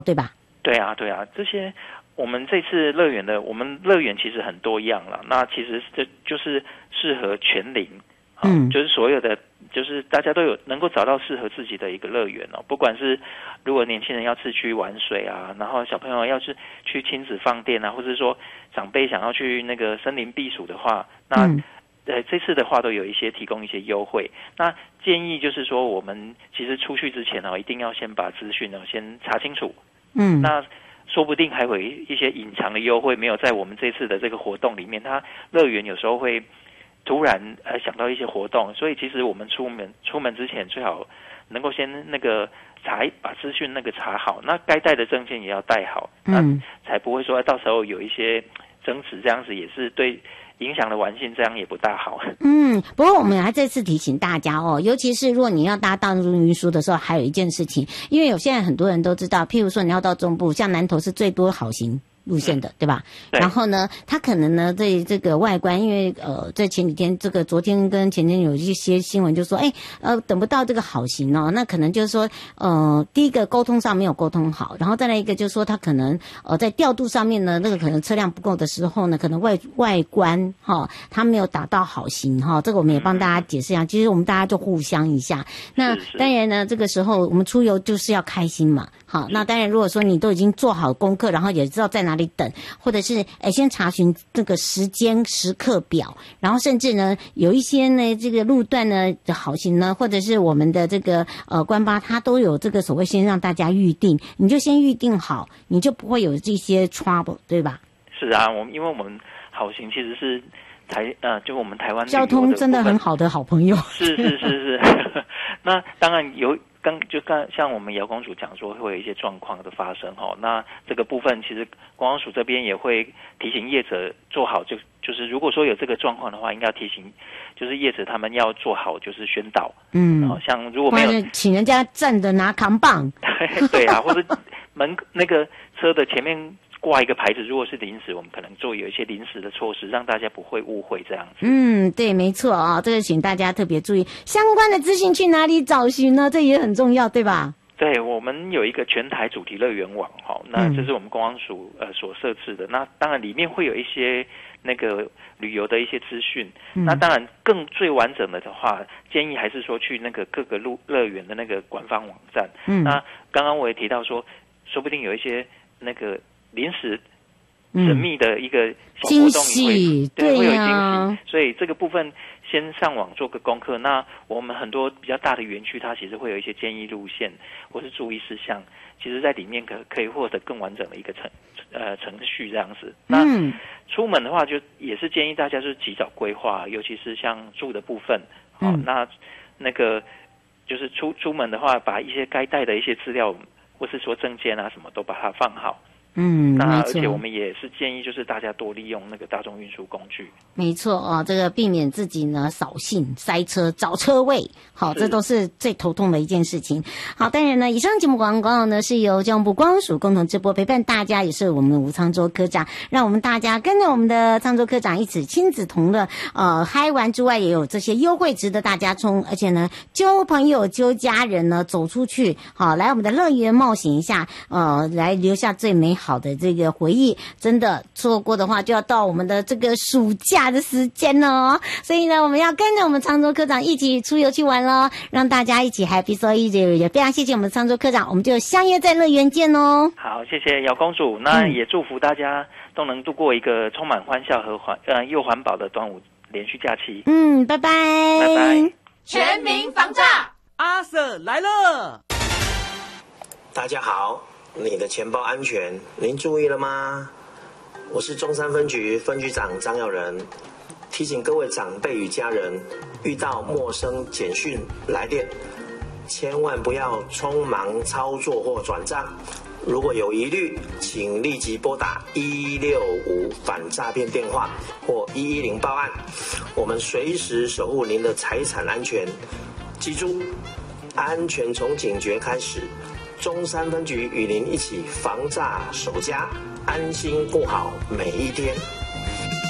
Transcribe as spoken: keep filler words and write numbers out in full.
对吧？ 对啊，对啊，这些我们这次乐园的，我们乐园其实很多样了。那其实这就是适合全龄，嗯，就是所有的，就是大家都有能够找到适合自己的一个乐园哦。不管是如果年轻人要市区玩水啊，然后小朋友要是去亲子放电啊，或者说长辈想要去那个森林避暑的话，那、嗯、呃这次的话都有一些提供一些优惠。那建议就是说，我们其实出去之前哦，一定要先把资讯呢先查清楚。嗯，那说不定还会一些隐藏的优惠没有在我们这次的这个活动里面。它乐园有时候会突然呃想到一些活动，所以其实我们出门出门之前最好能够先那个查把资讯那个查好，那该带的证件也要带好，嗯，才不会说到时候有一些争执，这样子也是对影响了玩性，这样也不大好。 嗯，不过我们还再次提醒大家哦，尤其是如果你要搭大众运输的时候，还有一件事情，因为有现在很多人都知道，譬如说你要到中部，像南投是最多好行路线的，嗯、对吧？对。然后呢，它可能呢，对这个外观，因为呃，在前几天，这个昨天跟前天有一些新闻就说，哎，呃，等不到这个好行哦，那可能就是说，呃，第一个沟通上没有沟通好，然后再来一个就是说，它可能呃在调度上面呢，那个可能车辆不够的时候呢，可能外外观哈、哦，它没有达到好行哈、哦，这个我们也帮大家解释一下。嗯、其实我们大家就互相一下。那是是当然呢，这个时候我们出游就是要开心嘛。好，那当然，如果说你都已经做好功课，然后也知道在哪里等，或者是诶先查询这个时间时刻表，然后甚至呢有一些呢这个路段呢的好行呢，或者是我们的这个呃官巴，它都有这个所谓先让大家预定，你就先预定好，你就不会有这些 trouble， 对吧？ 是啊，我们因为我们好行其实是台呃，就我们台湾交通真的很好的好朋友， 是是是是。那当然有。刚就刚像我们姚公主讲说会有一些状况的发生哈，那这个部分其实观光署这边也会提醒业者做好，就就是如果说有这个状况的话，应该要提醒就是业者他们要做好就是宣导，嗯，像如果没有请人家站着拿扛棒， 对啊，或者门那个车的前面挂一个牌子，如果是临时，我们可能做有一些临时的措施，让大家不会误会这样子。 嗯，对，没错啊、哦，这个请大家特别注意，相关的资讯去哪里找寻呢？这也很重要，对吧？ 对，我们有一个全台主题乐园网哈，那这是我们公安署呃所设置的。那当然里面会有一些那个旅游的一些资讯。嗯、那当然更最完整的的话，建议还是说去那个各个路乐园的那个官方网站。嗯，那刚刚我也提到说，说不定有一些那个。临时神秘的一个小活动也会、 嗯、 对会有惊喜、 啊， 所以这个部分先上网做个功课。那我们很多比较大的园区，它其实会有一些建议路线或是注意事项，其实在里面可可以获得更完整的一个程呃程序这样子。那、嗯、出门的话，就也是建议大家就是及早规划，尤其是像住的部分。好、嗯哦，那那个就是出出门的话，把一些该带的一些资料，或是说证件啊什么都把它放好。 嗯， 那而且我们也是建议，就是大家多利用那个大众运输工具。 没错哦，这个避免自己呢扫兴、塞车、找车位，好，这都是最头痛的一件事情。好，当然呢，以上节目广告呢是由交通部观光署共同直播，陪伴大家，也是我们吴昌州科长，让我们大家跟着我们的昌州科长一起亲子同乐，呃，嗨玩之外，也有这些优惠值得大家冲，而且呢，揪朋友、揪家人呢走出去，好，来我们的乐园冒险一下，呃，来留下最美好。好的这个回忆，真的错过的话就要到我们的这个暑假的时间哦，所以呢我们要跟着我们昌州科长一起出游去玩咯，让大家一起 happy so easy， 也非常谢谢我们昌州科长，我们就相约在乐园见哦。 好，谢谢姚公主，那也祝福大家都能度过一个充满欢笑和环呃又环保的端午连续假期。 嗯，拜拜拜拜。 全民防诈， 阿 Sir 来了。 大家好，你的钱包安全，您注意了吗？我是中山分局分局长张耀仁，提醒各位长辈与家人，遇到陌生简讯来电，千万不要匆忙操作或转账。如果有疑虑，请立即拨打一六五反诈骗电话或一一零报案，我们随时守护您的财产安全。记住，安全从警觉开始。中山分局与您一起防诈守家，安心过好每一天。